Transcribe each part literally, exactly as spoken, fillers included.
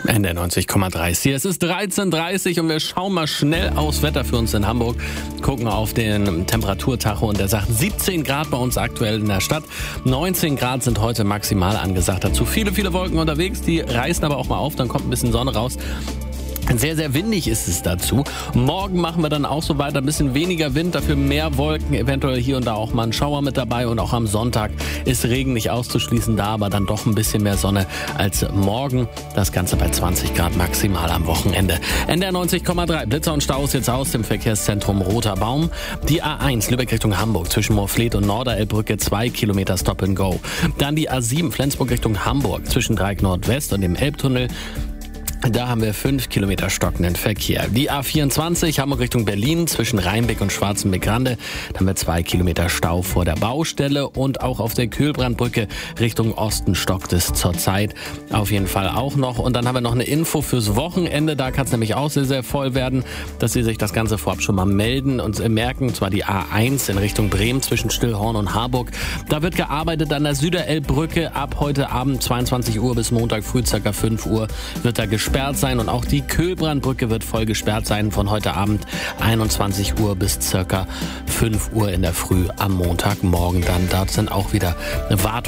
N D R neunzig Komma drei ist hier. Es ist dreizehn Uhr dreißig und wir schauen mal schnell aufs Wetter für uns in Hamburg. Gucken auf den Temperaturtacho und der sagt siebzehn Grad bei uns aktuell in der Stadt. neunzehn Grad sind heute maximal angesagt. Dazu viele, viele Wolken unterwegs. Die reißen aber auch mal auf, dann kommt ein bisschen Sonne raus. Sehr, sehr windig ist es dazu. Morgen machen wir dann auch so weiter. Ein bisschen weniger Wind, dafür mehr Wolken. Eventuell hier und da auch mal ein Schauer mit dabei. Und auch am Sonntag ist Regen nicht auszuschließen da, aber dann doch ein bisschen mehr Sonne als morgen. Das Ganze bei zwanzig Grad maximal am Wochenende. N D R neunzig Komma drei. Blitzer und Staus jetzt aus dem Verkehrszentrum Roter Baum. Die A eins Lübeck Richtung Hamburg zwischen Moorfleet und Norderelbbrücke zwei Kilometer Stop and Go. Dann die A sieben Flensburg Richtung Hamburg zwischen Dreieck Nordwest und dem Elbtunnel. Da haben wir fünf Kilometer stockenden Verkehr. Die A vierundzwanzig Hamburg Richtung Berlin zwischen Rheinbeck und Schwarzenbeck-Rande. Da haben wir zwei Kilometer Stau vor der Baustelle und auch auf der Kühlbrandbrücke Richtung Osten stockt es zurzeit auf jeden Fall auch noch. Und dann haben wir noch eine Info fürs Wochenende. Da kann es nämlich auch sehr, sehr voll werden, dass Sie sich das Ganze vorab schon mal melden und merken. Und zwar die A eins in Richtung Bremen zwischen Stillhorn und Harburg. Da wird gearbeitet an der Süderelbbrücke. Ab heute Abend zweiundzwanzig Uhr bis Montag früh ca. fünf Uhr wird da gesperrt sein und auch die Kühlbrandbrücke wird voll gesperrt sein von heute Abend einundzwanzig Uhr bis circa fünf Uhr in der Früh am Montagmorgen dann. Dort sind auch wieder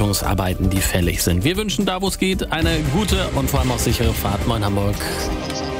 Wartungsarbeiten, die fällig sind. Wir wünschen da, wo es geht, eine gute und vor allem auch sichere Fahrt. Moin Hamburg.